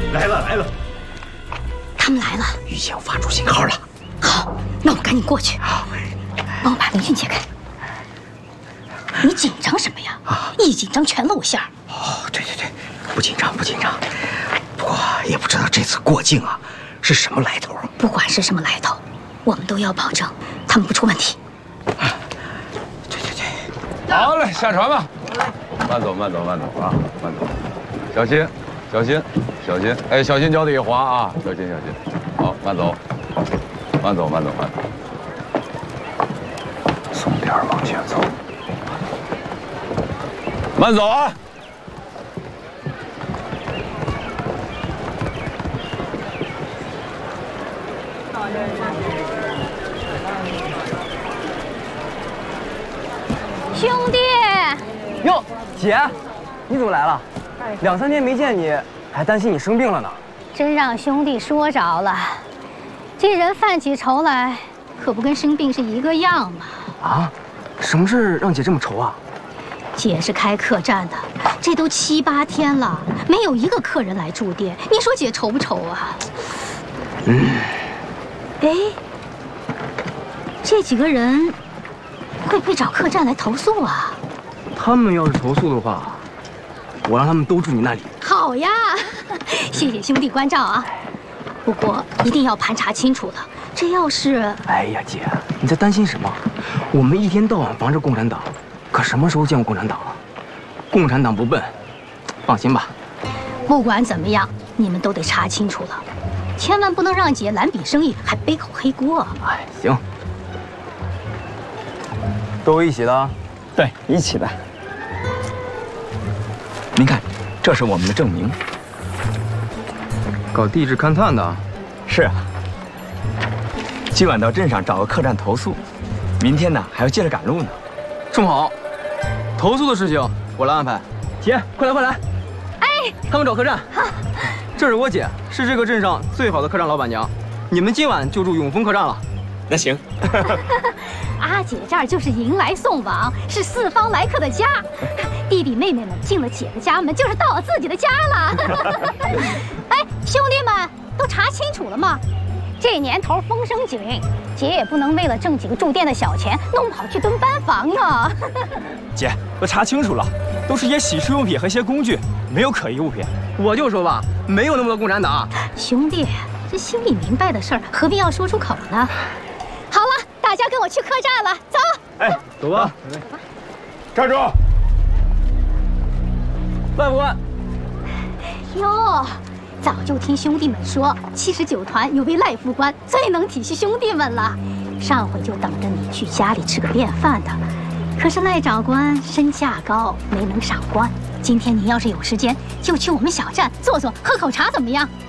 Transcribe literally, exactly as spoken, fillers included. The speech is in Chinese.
来了来了， 他们来了， 玉姐要发出信号了。 好，那我们赶紧过去。 好， 帮我把围裙解开。你紧张什么呀？啊，一紧张全露馅儿。 哦，对对对，不紧张不紧张。不过也不知道这次过境啊是什么来头。 不管是什么来头，我们都要保证他们不出问题。 啊，对对对。 好嘞，下船吧。慢走慢走慢走啊，慢走，小心小心小心，哎，小心脚底下滑啊，小心小心。好，慢走，慢走慢走慢走，松点往前走，慢走啊。 兄弟， 哟，姐，你怎么来了？两三天没见你，还担心你生病了呢。 真让兄弟说着了，这人犯起愁来，可不跟生病是一个样嘛。 啊，什么事让姐这么愁啊？ 姐是开客栈的，这都七八天了，没有一个客人来住店，你说姐愁不愁啊？ 嗯。 哎，这几个人会不会找客栈来投诉啊？ 他们要是投诉的话，我让他们都住你那里。 好呀，谢谢兄弟关照啊。不过一定要盘查清楚了，这要是…… 哎呀，姐，你在担心什么？我们一天到晚防着共产党，可什么时候见过共产党了？共产党不笨，放心吧。 不管怎么样，你们都得查清楚了，千万不能让姐揽笔生意还背口黑锅。 哎，行，都一起的。 对，一起的。您看，这是我们的证明。 搞地质勘探的。 是啊。今晚到镇上找个客栈投诉，明天呢还要接着赶路呢。 这么好，投诉的事情我来安排。姐，快来快来！ 哎， 他们找客栈。这是我姐，是这个镇上最好的客栈老板娘。你们今晚就住永丰客栈了。 那行。 阿姐这儿就是迎来送往，是四方来客的家。弟弟妹妹们进了姐的家门，就是到了自己的家了。哎，兄弟们都查清楚了吗？这年头风声紧，姐也不能为了挣几个住店的小钱，弄跑去蹲班房啊。 姐，我查清楚了，都是些洗漱用品和一些工具，没有可疑物品。 我就说吧，没有那么多共产党。 兄弟，这心里明白的事儿，何必要说出口呢？好了，大家跟我去客栈了，走。 哎，走吧。 走吧。站住！ 外副官。 哟，早就听兄弟们说，七十九团有位赖副官最能体恤兄弟们了。上回就等着你去家里吃个便饭的，可是赖长官身价高，没能赏官。今天您要是有时间，就去我们小站坐坐，喝口茶，怎么样？